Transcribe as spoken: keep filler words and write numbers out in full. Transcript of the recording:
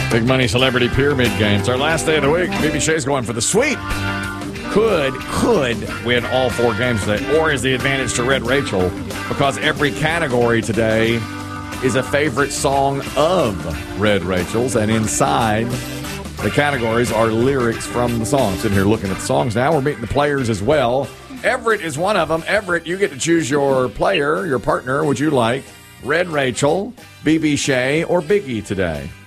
Big Money Celebrity Pyramid Games. Our last day of the week. B B Shay's going for the sweep. Could, could win all four games today. Or is the advantage to Red Rachel? Because every category today is a favorite song of Red Rachel's. And inside the categories are lyrics from the songs. Sitting here looking at the songs now. We're meeting the players as well. Everett is one of them. Everett, you get to choose your player, your partner. Would you like Red Rachel, B B Shay, or Biggie today?